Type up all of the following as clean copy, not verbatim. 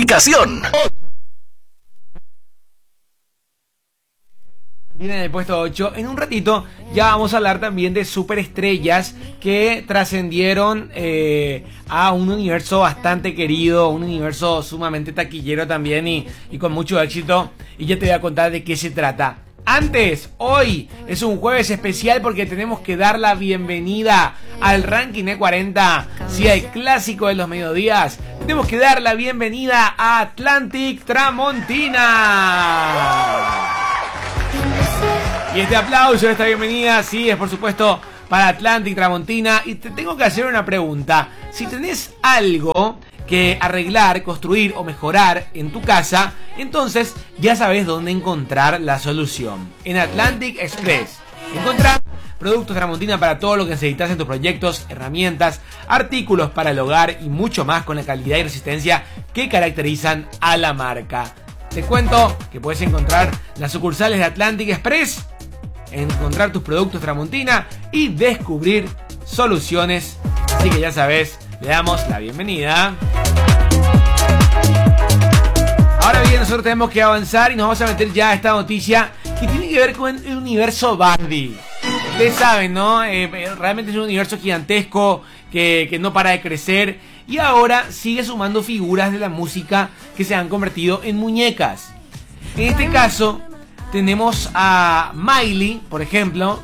ubicación. Viene en el puesto 8. En un ratito ya vamos a hablar también de superestrellas que trascendieron a un universo bastante querido, un universo sumamente taquillero también y con mucho éxito. Y ya te voy a contar de qué se trata. Antes, hoy es un jueves especial porque tenemos que dar la bienvenida al ranking E40. Si el clásico de los mediodías, tenemos que dar la bienvenida a Atlantic Tramontina. Y este aplauso, esta bienvenida, sí, es por supuesto para Atlantic Tramontina. Y te tengo que hacer una pregunta. Si tenés algo que arreglar, construir o mejorar en tu casa, entonces ya sabes dónde encontrar la solución. En Atlantic Express encontrás productos Tramontina para todo lo que necesitas en tus proyectos, herramientas, artículos para el hogar y mucho más con la calidad y resistencia que caracterizan a la marca. Te cuento que puedes encontrar las sucursales de Atlantic Express, encontrar tus productos Tramontina y descubrir soluciones. Así que ya sabes, le damos la bienvenida. Ahora bien, nosotros tenemos que avanzar y nos vamos a meter ya a esta noticia que tiene que ver con el universo Barbie. Ustedes saben, ¿no? Realmente es un universo gigantesco que no para de crecer y ahora sigue sumando figuras de la música que se han convertido en muñecas. En este caso tenemos a Miley, por ejemplo,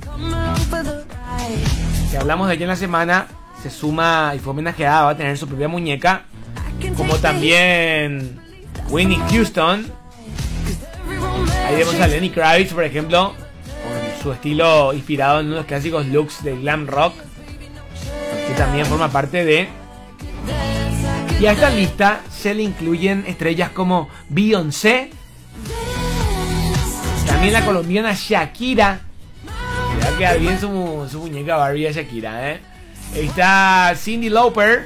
que hablamos de ella en la semana. Se suma y fue homenajeada, va a tener su propia muñeca. Como también Whitney Houston. Ahí vemos a Lenny Kravitz, por ejemplo, con su estilo inspirado en unos clásicos looks de glam rock, que también forma parte de. Y a esta lista se le incluyen estrellas como Beyoncé, también la colombiana Shakira. Le va a quedar bien su muñeca Barbie a Shakira, Está Cyndi Lauper.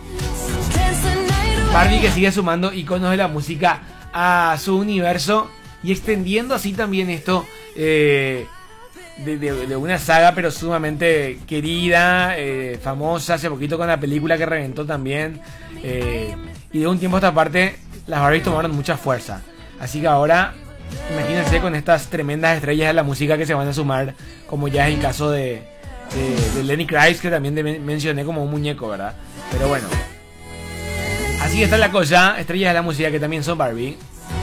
Barbie que sigue sumando iconos de la música a su universo y extendiendo así también esto de una saga pero sumamente querida, famosa, hace poquito con la película que reventó también, y de un tiempo a esta parte las Barbies tomaron mucha fuerza. Así que ahora imagínense con estas tremendas estrellas de la música que se van a sumar, como ya es el caso de Lenny Kravitz, que también mencioné como un muñeco, ¿verdad? Pero bueno, así está la cosa. Estrellas de la música que también son Barbie.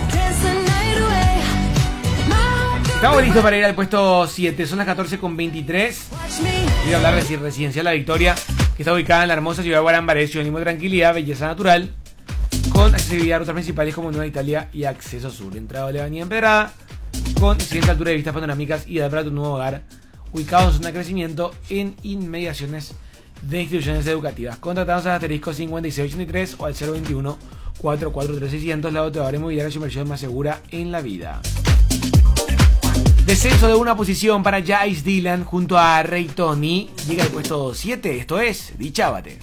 Estamos listos para ir al puesto 7. Son las 14:23. Voy a hablar de Residencial La Victoria, que está ubicada en la hermosa ciudad de Guarambaré, sinónimo de tranquilidad, belleza natural, con accesibilidad a rutas principales como Nueva Italia y acceso sur. Entrada de la avenida Empedrada, con excelente altura de vistas panorámicas y ideal para tu nuevo hogar. Ubicado en zona de crecimiento en inmediaciones de instituciones educativas. Contratados al asterisco 5683 o al 021 443 la doteadora inmobiliaria, su inversión más segura en la vida. Descenso de una posición para Jace Dylan junto a Ray Tony. Llega al puesto 7. Esto es Dichábate.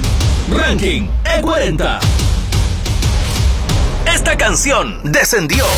Ranking E40. Esta canción descendió